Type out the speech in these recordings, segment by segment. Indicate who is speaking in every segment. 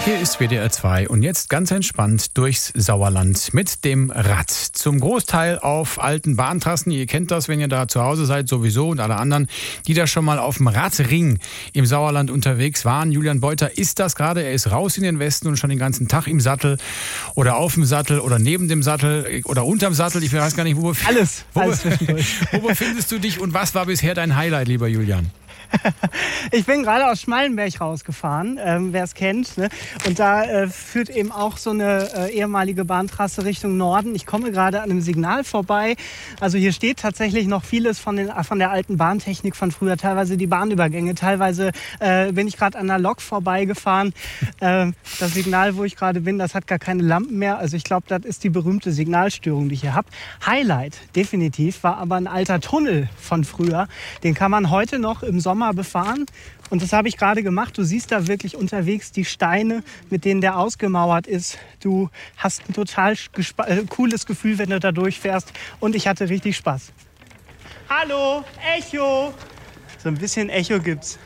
Speaker 1: Hier ist WDR 2 und jetzt ganz entspannt durchs Sauerland mit dem Rad. Zum Großteil auf alten Bahntrassen. Ihr kennt das, wenn ihr da zu Hause seid sowieso, und alle anderen, die da schon mal auf dem Radring im Sauerland unterwegs waren. Julian Beuter ist das gerade. Er ist raus in den Westen und schon den ganzen Tag im Sattel oder auf dem Sattel oder neben dem Sattel oder unterm Sattel. Ich weiß gar nicht, wo befindest du dich und was war bisher dein Highlight, lieber Julian?
Speaker 2: Ich bin gerade aus Schmallenberg rausgefahren, wer es kennt. Ne? Und da führt eben auch so eine ehemalige Bahntrasse Richtung Norden. Ich komme gerade an einem Signal vorbei. Also hier steht tatsächlich noch vieles von der alten Bahntechnik von früher. Teilweise die Bahnübergänge, teilweise bin ich gerade an einer Lok vorbeigefahren. Das Signal, wo ich gerade bin, das hat gar keine Lampen mehr. Also ich glaube, das ist die berühmte Signalstörung, die ich hier habe. Highlight, definitiv, war aber ein alter Tunnel von früher. Den kann man heute noch im Sommer befahren. Und das habe ich gerade gemacht. Du siehst da wirklich unterwegs die Steine, mit denen der ausgemauert ist. Du hast ein total cooles Gefühl, wenn du da durchfährst. Und ich hatte richtig Spaß. Hallo, Echo! So ein bisschen Echo gibt's.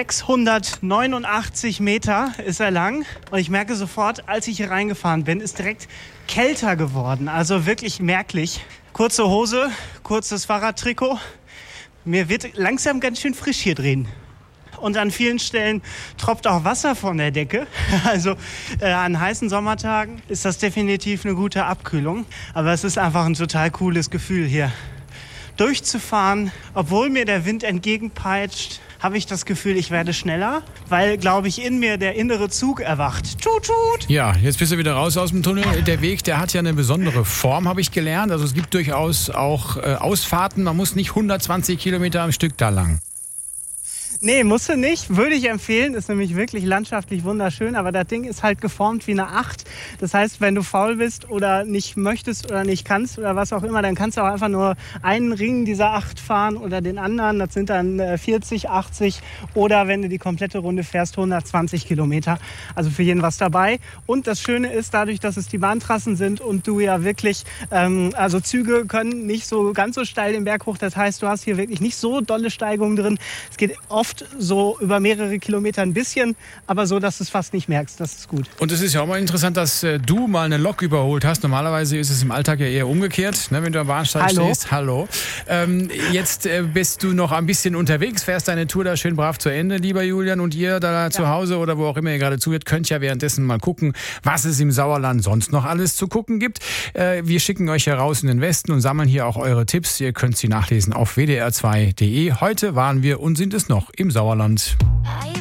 Speaker 2: 689 Meter ist er lang. Und ich merke sofort, als ich hier reingefahren bin, ist direkt kälter geworden. Also wirklich merklich. Kurze Hose, kurzes Fahrradtrikot. Mir wird langsam ganz schön frisch hier drin. Und an vielen Stellen tropft auch Wasser von der Decke. Also an heißen Sommertagen ist das definitiv eine gute Abkühlung. Aber es ist einfach ein total cooles Gefühl hier durchzufahren. Obwohl mir der Wind entgegenpeitscht, habe ich das Gefühl, ich werde schneller, weil, glaube ich, in mir der innere Zug erwacht. Tut, tut!
Speaker 1: Ja, jetzt bist du wieder raus aus dem Tunnel. Der Weg, der hat ja eine besondere Form, habe ich gelernt. Also es gibt durchaus auch Ausfahrten. Man muss nicht 120 Kilometer am Stück da lang.
Speaker 2: Nee, musst du nicht. Würde ich empfehlen. Ist nämlich wirklich landschaftlich wunderschön. Aber das Ding ist halt geformt wie eine 8. Das heißt, wenn du faul bist oder nicht möchtest oder nicht kannst oder was auch immer, dann kannst du auch einfach nur einen Ring dieser 8 fahren oder den anderen. Das sind dann 40, 80 oder wenn du die komplette Runde fährst, 120 Kilometer. Also für jeden was dabei. Und das Schöne ist, dadurch, dass es die Bahntrassen sind und du ja wirklich, also Züge können nicht so ganz so steil den Berg hoch. Das heißt, du hast hier wirklich nicht so dolle Steigungen drin. Es geht oft so über mehrere Kilometer ein bisschen, aber so, dass du es fast nicht merkst. Das ist gut.
Speaker 1: Und es ist ja auch mal interessant, dass du mal eine Lok überholt hast. Normalerweise ist es im Alltag ja eher umgekehrt, ne, wenn du am Bahnsteig stehst. Hallo. Jetzt bist du noch ein bisschen unterwegs, fährst deine Tour da schön brav zu Ende, lieber Julian. Und ihr da zu Hause oder wo auch immer ihr gerade zuhört, könnt ja währenddessen mal gucken, was es im Sauerland sonst noch alles zu gucken gibt. Wir schicken euch heraus in den Westen und sammeln hier auch eure Tipps. Ihr könnt sie nachlesen auf wdr2.de. Heute waren wir und sind es noch im Sauerland.